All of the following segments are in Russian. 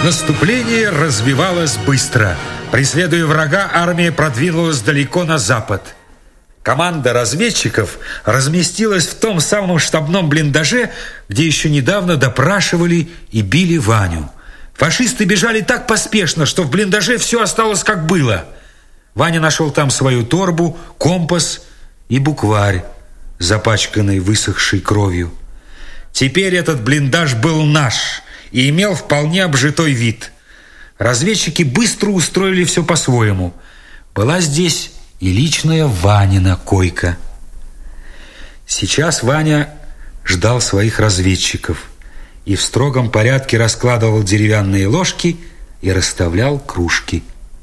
Наступление развивалось быстро. Преследуя врага, армия продвинулась далеко на запад. Команда разведчиков разместилась в том самом штабном блиндаже, где еще недавно допрашивали и били Ваню. Фашисты бежали так поспешно, что в блиндаже все осталось как было. Ваня нашел там свою торбу, компас и букварь, запачканный высохшей кровью. Теперь этот блиндаж был наш и имел вполне обжитой вид. Разведчики быстро устроили все по-своему. Была здесь и личная Ванина койка. Сейчас Ваня ждал своих разведчиков и в строгом порядке раскладывал деревянные ложки и расставлял кружки.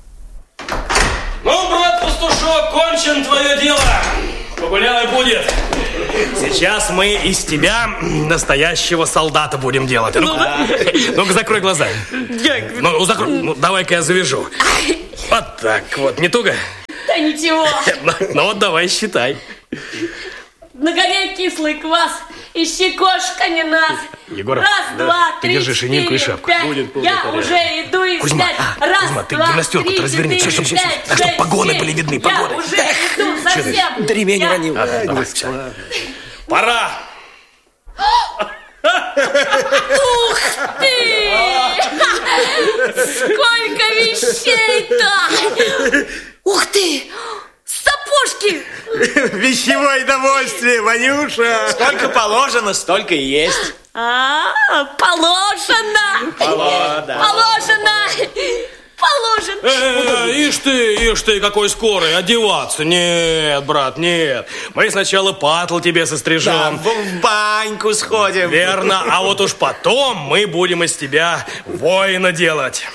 Ну, брат Пастушок, кончен твое дело. Погуляй будет. Сейчас мы из тебя настоящего солдата будем делать. Ну-ка, закрой глаза. Ну, закрой. Ну, давай-ка я завяжу. Вот так вот. Не туго? Да ничего. Ну вот давай, считай. На горе кислый квас, ищи кошка не нас. Егор, раз, да, два, ты три, держи шинельку и шапку. Будет, я уже иду искать. Кузьма, Раз, Кузьма, ты два, гимнастерку-то три, разверни, четыре, чтобы пять, погоны шесть, были видны, семь. погоны. Я уже иду совсем. Да ремень уронил. Пора. Ух ты! Сколько вещей-то! Ух ты! Сапожки! Вещевое удовольствие, Ванюша. Сколько положено, столько и есть. Положено! Положено! Положено! Ишь ты, какой скорый, одеваться. Нет, брат, нет. Мы сначала патл тебе сострижем. Да, в баньку сходим. Верно, а вот уж потом мы будем из тебя воина делать.